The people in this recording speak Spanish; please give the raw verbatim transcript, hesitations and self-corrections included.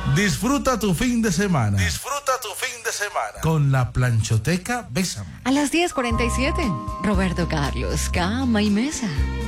Disfruta tu fin de semana. Disfruta tu fin de semana. Con la planchoteca Bésame. A las diez cuarenta y siete, Roberto Carlos, cama y mesa.